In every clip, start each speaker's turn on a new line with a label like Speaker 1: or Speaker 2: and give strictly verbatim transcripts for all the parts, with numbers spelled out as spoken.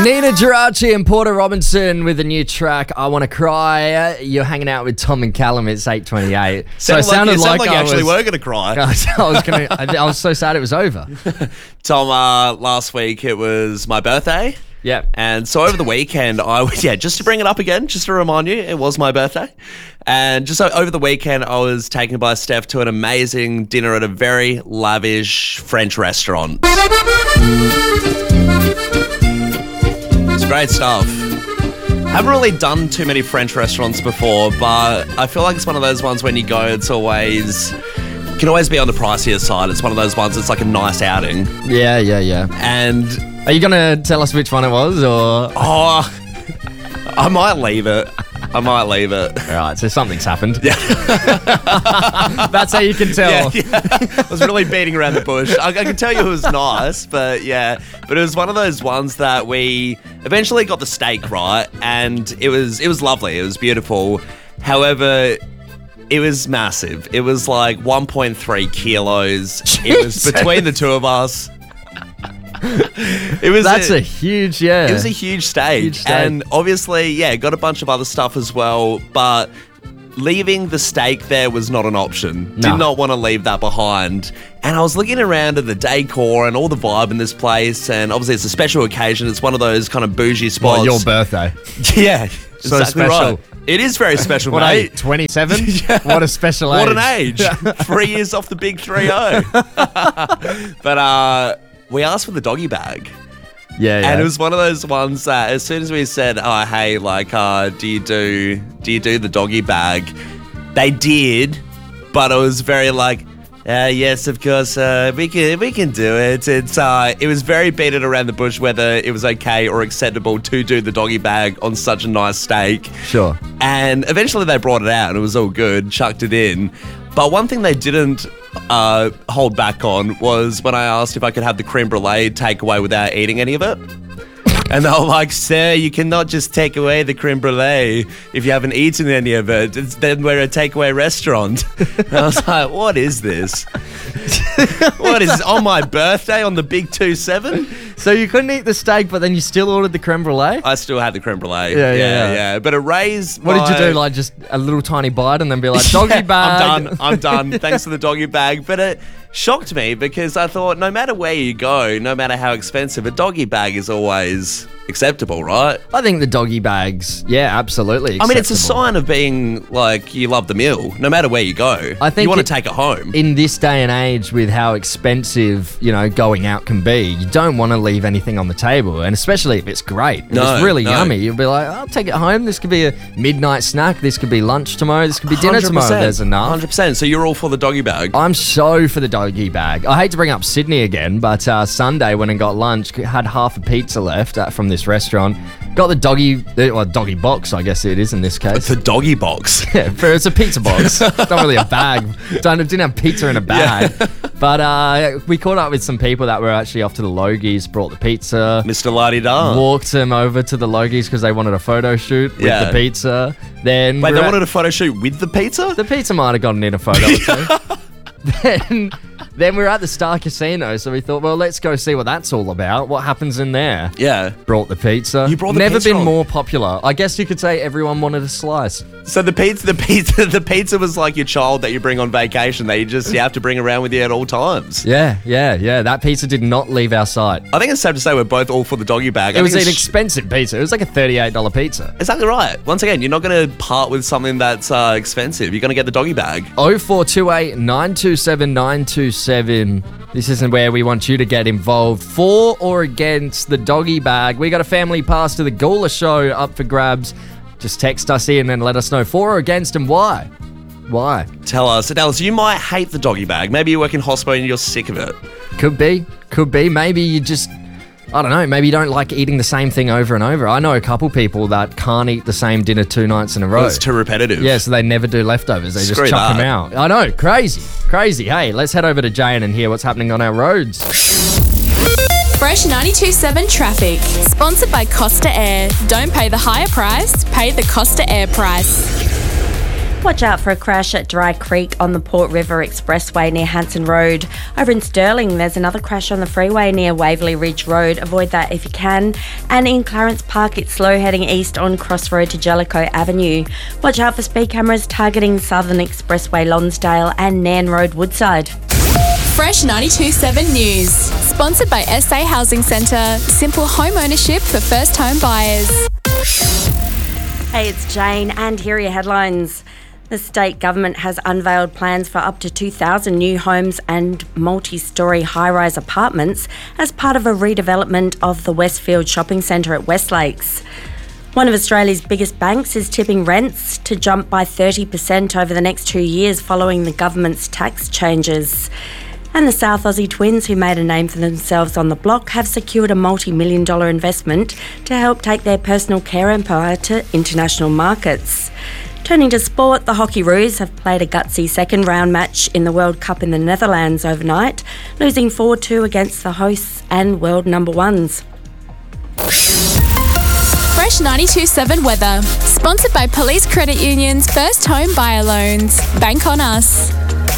Speaker 1: Nina Geraci and Porter Robinson with a new track, I Want to Cry. You're hanging out with Tom and Callum. It's eight twenty-eight. So it sounded
Speaker 2: like,
Speaker 1: like,
Speaker 2: like
Speaker 1: I
Speaker 2: you actually
Speaker 1: was,
Speaker 2: were going to cry.
Speaker 1: I was, I was gonna. I, I was so sad it was over.
Speaker 2: Tom, uh, last week it was my birthday.
Speaker 1: Yeah.
Speaker 2: And so over the weekend, I was, yeah, just to bring it up again, just to remind you, it was my birthday. And just so over the weekend, I was taken by Steph to an amazing dinner at a very lavish French restaurant. It's great stuff. Haven't really done too many French restaurants before, but I feel like it's one of those ones when you go, it's always, can always be on the pricier side. It's one of those ones that's like a nice outing.
Speaker 1: Yeah, yeah, yeah.
Speaker 2: And
Speaker 1: are you going to tell us which one it was, or?
Speaker 2: Oh, I might leave it. I might leave it.
Speaker 1: All right, so something's happened.
Speaker 2: Yeah.
Speaker 1: That's how you can tell.
Speaker 2: Yeah, yeah. I was really beating around the bush. I, I can tell you it was nice, but yeah. But it was one of those ones that we eventually got the steak right, and it was it was lovely. It was beautiful. However, it was massive. It was like one point three kilos. It was between the two of us. It was
Speaker 1: That's a,
Speaker 2: a,
Speaker 1: a huge, yeah.
Speaker 2: It was a huge steak.
Speaker 1: Huge steak.
Speaker 2: And obviously, yeah, got a bunch of other stuff as well, but leaving the steak there was not an option.
Speaker 1: No.
Speaker 2: Did not want to leave that behind. And I was looking around at the decor and all the vibe in this place, and obviously it's a special occasion. It's one of those kind of bougie spots.
Speaker 1: Well, your birthday.
Speaker 2: Yeah,
Speaker 1: So
Speaker 2: exactly
Speaker 1: special.
Speaker 2: right. It is very special,
Speaker 1: What are you,
Speaker 2: mate.
Speaker 1: twenty-seven?
Speaker 2: Yeah.
Speaker 1: What a special age.
Speaker 2: What an age. Three years off the big three oh. But uh, we asked for the doggy bag.
Speaker 1: Yeah, yeah.
Speaker 2: And it was one of those ones that as soon as we said, oh, hey, like, uh, do you do do you do the doggy bag? They did, but it was very like, uh, yes, of course, uh, we can we can do it. It's uh, it was very beaten around the bush whether it was okay or acceptable to do the doggy bag on such a nice steak.
Speaker 1: Sure.
Speaker 2: And eventually they brought it out and it was all good, chucked it in. But one thing they didn't uh, hold back on was when I asked if I could have the creme brulee takeaway without eating any of it. And they were like, sir, you cannot just take away the creme brulee if you haven't eaten any of it. It's, then we're a takeaway restaurant. And I was like, what is this? What is on my birthday on the big two seven?
Speaker 1: So you couldn't eat the steak, but then you still ordered the creme brulee?
Speaker 2: I still had the creme brulee.
Speaker 1: Yeah, yeah,
Speaker 2: yeah.
Speaker 1: yeah.
Speaker 2: yeah. But it raised
Speaker 1: What
Speaker 2: my...
Speaker 1: did you do? Like just a little tiny bite and then be like, doggy
Speaker 2: Yeah,
Speaker 1: bag?
Speaker 2: I'm done. I'm done. Thanks for the doggy bag. But it shocked me because I thought no matter where you go, no matter how expensive, a doggy bag is always acceptable, right?
Speaker 1: I think the doggy bags, yeah, absolutely
Speaker 2: I mean, it's a
Speaker 1: acceptable.
Speaker 2: sign of being like you love the meal, no matter where you go.
Speaker 1: I think
Speaker 2: you want
Speaker 1: it-
Speaker 2: to take it home.
Speaker 1: In this day and age, with how expensive, you know, going out can be, you don't want to leave anything on the table, and especially if it's great. If
Speaker 2: No,
Speaker 1: it's really
Speaker 2: no.
Speaker 1: yummy. You'll be like, I'll take it home. This could be a midnight snack. This could be lunch tomorrow. This could be dinner tomorrow. There's enough.
Speaker 2: one hundred percent. So you're all for the doggy bag?
Speaker 1: I'm so for the doggy bag. I hate to bring up Sydney again, but uh, Sunday went and got lunch, had half a pizza left uh, from this restaurant. Got the doggy, the, well, doggy box, I guess it is in this case.
Speaker 2: The doggy box.
Speaker 1: Yeah, for, it's a pizza box. It's not really a bag. Don't, didn't have pizza in a bag.
Speaker 2: Yeah.
Speaker 1: But uh, we caught up with some people that were actually off to the Logies, brought the pizza,
Speaker 2: Mister La-di-da.
Speaker 1: walked them over to the Logies because they wanted a photo shoot with
Speaker 2: Yeah.
Speaker 1: the pizza. Then
Speaker 2: Wait,
Speaker 1: we're
Speaker 2: they
Speaker 1: at-
Speaker 2: wanted a photo shoot with the pizza?
Speaker 1: the pizza might have gotten in a photo or two. Then, then we were at the Star Casino, so we thought, well, let's go see what that's all about. What happens in there?
Speaker 2: Yeah.
Speaker 1: Brought the pizza.
Speaker 2: You brought the
Speaker 1: Never
Speaker 2: pizza
Speaker 1: been
Speaker 2: on.
Speaker 1: more popular. I guess you could say everyone wanted a slice.
Speaker 2: So the pizza, the pizza, the pizza was like your child that you bring on vacation that you just you have to bring around with you at all times.
Speaker 1: Yeah, yeah, yeah. That pizza did not leave our sight.
Speaker 2: I think it's safe to say we're both all for the doggy bag. I
Speaker 1: It was
Speaker 2: think
Speaker 1: an
Speaker 2: it's-
Speaker 1: expensive pizza. It was like a thirty-eight dollars pizza.
Speaker 2: Exactly right. Once again, you're not going to part with something that's uh, expensive. You're going to get the doggy bag.
Speaker 1: oh four two eight, nine two seven, nine two seven. This isn't where we want you to get involved. For or against the doggy bag. We got a family pass to the Gawler show up for grabs. Just text us in and let us know for or against and why. Why?
Speaker 2: Tell us. Dallas, you might hate the doggy bag. Maybe you work in hospital and you're sick of it.
Speaker 1: Could be. Could be. Maybe you just, I don't know, maybe you don't like eating the same thing over and over. I know a couple people that can't eat the same dinner two nights in a row.
Speaker 2: Well, it's too repetitive.
Speaker 1: Yeah, so they never do leftovers. They
Speaker 2: Screw
Speaker 1: just chuck
Speaker 2: that.
Speaker 1: them out. I know, crazy, crazy. Hey, let's head over to Jane and hear what's happening on our roads.
Speaker 3: Fresh ninety-two point seven traffic. Sponsored by Costa Air. Don't pay the higher price, pay the Costa Air price.
Speaker 4: Watch out for a crash at Dry Creek on the Port River Expressway near Hanson Road. Over in Stirling, there's another crash on the freeway near Waverley Ridge Road. Avoid that if you can. And in Clarence Park, it's slow heading east on Crossroad to Jellicoe Avenue. Watch out for speed cameras targeting Southern Expressway Lonsdale and Nairn Road Woodside.
Speaker 3: Fresh ninety-two point seven News. Sponsored by S A Housing Centre. Simple home ownership for first home buyers.
Speaker 4: Hey, it's Jane, and here are your headlines. The state government has unveiled plans for up to two thousand new homes and multi-storey high-rise apartments as part of a redevelopment of the Westfield Shopping Centre at Westlakes. One of Australia's biggest banks is tipping rents to jump by thirty percent over the next two years following the government's tax changes. And the South Aussie twins, who made a name for themselves on the block, have secured a multi-million dollar investment to help take their personal care empire to international markets. Turning to sport, the Hockey Roos have played a gutsy second round match in the World Cup in the Netherlands overnight, losing four two against the hosts and world number ones.
Speaker 3: Fresh ninety-two point seven weather. Sponsored by Police Credit Union's first home buyer loans. Bank on us.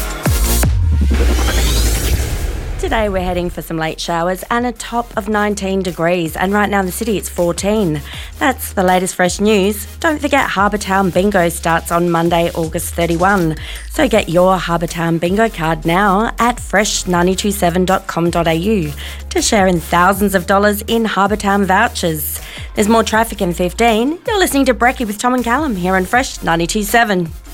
Speaker 4: Today we're heading for some late showers and a top of nineteen degrees, and right now in the city it's fourteen. That's the latest fresh news. Don't forget Harbour Town Bingo starts on Monday, August thirty-first. So get your Harbour Town Bingo card now at fresh nine two seven dot com dot a u to share in thousands of dollars in Harbour Town vouchers. There's more traffic in fifteen. You're listening to Brekkie with Tom and Callum here on Fresh ninety-two point seven.